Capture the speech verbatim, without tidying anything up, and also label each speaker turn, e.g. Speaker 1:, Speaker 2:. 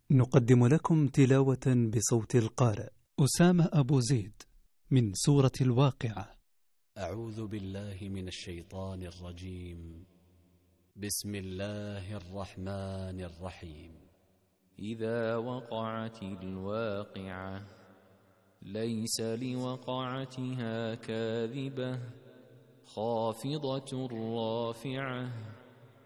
Speaker 1: نقدم لكم تلاوة بصوت القارئ أسامة أبو زيد من سورة الواقعة.
Speaker 2: أعوذ بالله من الشيطان الرجيم. بسم الله الرحمن الرحيم.
Speaker 3: إذا وقعت الواقعة ليس لوقعتها كاذبة خافضة رافعة